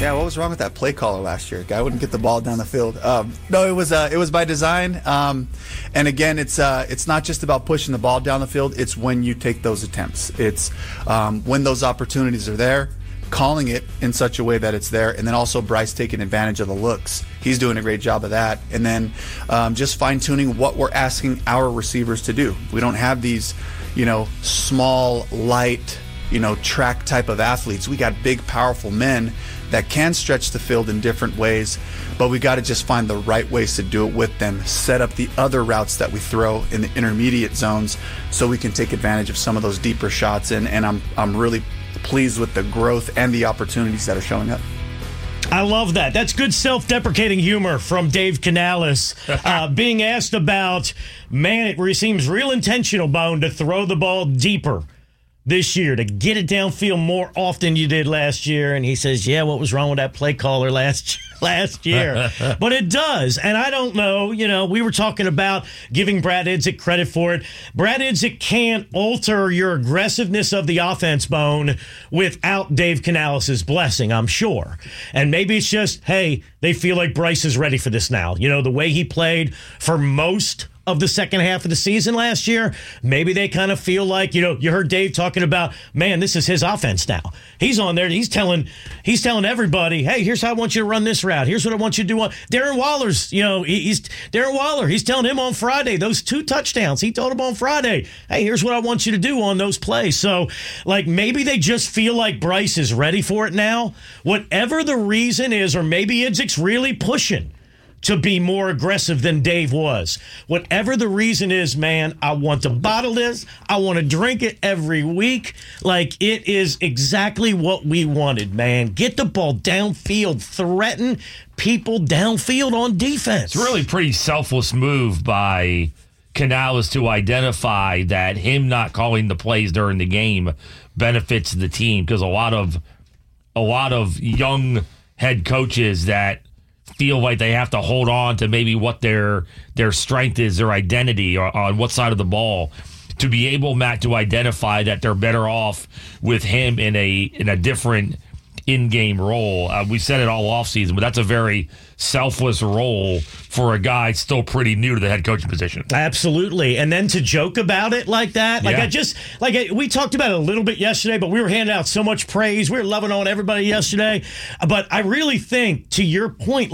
Yeah, what was wrong with that play caller last year? Guy wouldn't get the ball down the field. No, it was by design. And again, it's not just about pushing the ball down the field. It's when you take those attempts. It's when those opportunities are there, calling it in such a way that it's there, and then also Bryce taking advantage of the looks. He's doing a great job of that. And then just fine-tuning what we're asking our receivers to do. We don't have these, small, light, track type of athletes. We got big, powerful men that can stretch the field in different ways, but we got to just find the right ways to do it with them, set up the other routes that we throw in the intermediate zones so we can take advantage of some of those deeper shots. And I'm really pleased with the growth and the opportunities that are showing up. I love that. That's good self-deprecating humor from Dave Canales. Being asked about, man, it seems real intentional, Bone, to throw the ball deeper this year, to get it downfield more often you did last year. And he says, yeah, what was wrong with that play caller last year? But it does. And I don't know, we were talking about giving Brad Idzik credit for it. Brad Idzik can't alter your aggressiveness of the offense, Bone, without Dave Canales' blessing, I'm sure. And maybe it's just, hey, they feel like Bryce is ready for this now. The way he played for most of the second half of the season last year, maybe they kind of feel like, you heard Dave talking about, man, this is his offense now. He's on there. He's telling everybody, hey, here's how I want you to run this route. Here's what I want you to do. Darren Waller's, he's Darren Waller. He's telling him on Friday, those 2 touchdowns. He told him on Friday, hey, here's what I want you to do on those plays. So, maybe they just feel like Bryce is ready for it now. Whatever the reason is, or maybe Idzik's really pushing to be more aggressive than Dave was. Whatever the reason is, man, I want to bottle this. I want to drink it every week. It is exactly what we wanted, man. Get the ball downfield. Threaten people downfield on defense. It's really a pretty selfless move by Canales to identify that him not calling the plays during the game benefits the team, because a lot of young head coaches that feel like they have to hold on to maybe what their strength is, their identity, or on what side of the ball, to be able, Matt, to identify that they're better off with him in a different in-game role. We said it all offseason, but that's a very selfless role for a guy still pretty new to the head coaching position. Absolutely. And then to joke about it like that, we talked about it a little bit yesterday, but we were handing out so much praise. We were loving on everybody yesterday. But I really think, to your point,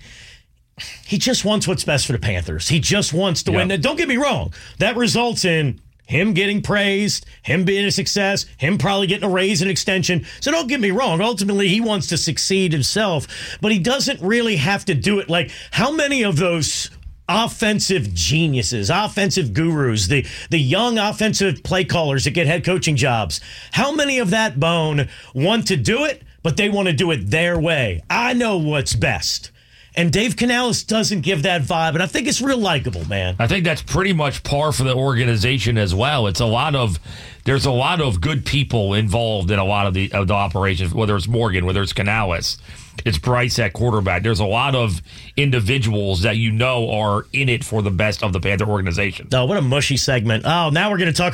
he just wants what's best for the Panthers. He just wants to win. Now, don't get me wrong. That results in him getting praised, him being a success, him probably getting a raise and extension. So don't get me wrong. Ultimately, he wants to succeed himself, but he doesn't really have to do it. How many of those offensive geniuses, offensive gurus, the young offensive play callers that get head coaching jobs, how many of that, Bone, want to do it, but they want to do it their way? I know what's best. And Dave Canales doesn't give that vibe, and I think it's real likable, man. I think that's pretty much par for the organization as well. There's a lot of good people involved in a lot of the operations, whether it's Morgan, whether it's Canales, it's Bryce at quarterback. There's a lot of individuals that are in it for the best of the Panther organization. Oh, what a mushy segment. Oh, now we're going to talk